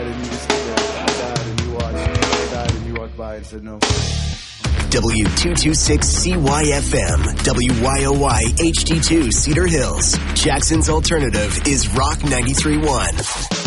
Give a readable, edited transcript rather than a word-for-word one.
and you just sit there. I died and you watched. I died and you walked by and said no. W226CYFM, WYOY HD2 Cedar Hills. Jackson's alternative is Rock 93.1.